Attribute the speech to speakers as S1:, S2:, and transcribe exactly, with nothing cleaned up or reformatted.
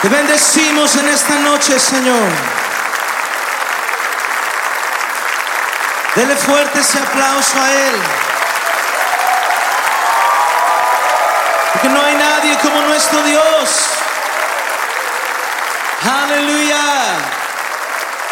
S1: Te bendecimos en esta noche, Señor. Dele fuerte ese aplauso a Él. Porque no hay nadie como nuestro Dios.